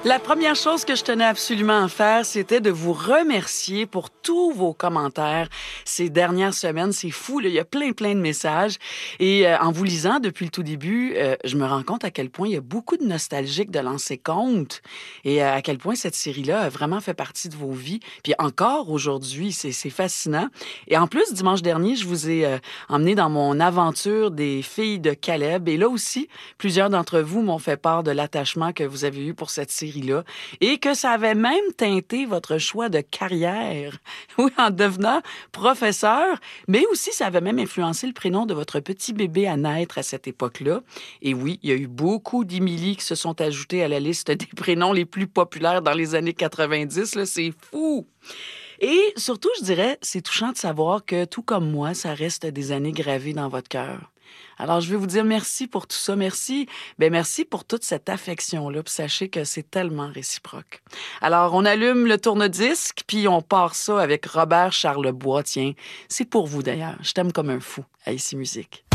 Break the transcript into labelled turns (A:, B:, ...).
A: La première chose que je tenais absolument à faire, c'était de vous remercier pour tous vos commentaires ces dernières semaines. C'est fou, là, il y a plein de messages. Et en vous lisant depuis le tout début, je me rends compte à quel point il y a beaucoup de nostalgiques de lancer compte et à quel point cette série-là a vraiment fait partie de vos vies. Puis encore aujourd'hui, c'est fascinant. Et en plus, dimanche dernier, je vous ai emmené dans mon aventure des filles de Caleb. Et là aussi, plusieurs d'entre vous m'ont fait part de l'attachement que vous avez eu pour cette série-là et que ça avait même teinté votre choix de carrière. Oui, en devenant professeur, mais aussi ça avait même influencé le prénom de votre petit bébé à naître à cette époque-là. Et oui, il y a eu beaucoup d'Émilie qui se sont ajoutées à la liste des prénoms les plus populaires dans les années 90. Là, c'est fou! Et surtout, je dirais, c'est touchant de savoir que, tout comme moi, ça reste des années gravées dans votre cœur. Alors, je vais vous dire merci pour tout ça. Merci. Ben, merci pour toute cette affection-là. Puis sachez que c'est tellement réciproque. Alors, on allume le tourne-disque, puis on part ça avec Robert Charlebois. Tiens, c'est pour vous d'ailleurs. Je t'aime comme un fou à Ici Musique.